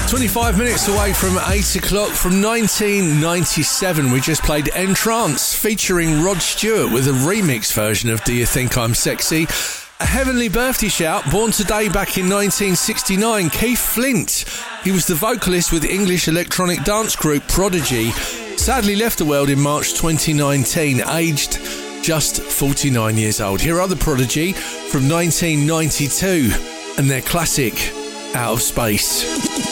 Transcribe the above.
25 minutes away from 8 o'clock. From 1997, we just played Entrance featuring Rod Stewart with a remix version of Do You Think I'm Sexy? A heavenly birthday shout, born today back in 1969, Keith Flint. He was the vocalist with English electronic dance group Prodigy. Sadly left the world in March 2019, aged just 49 years old. Here are the Prodigy from 1992 and their classic Out of Space.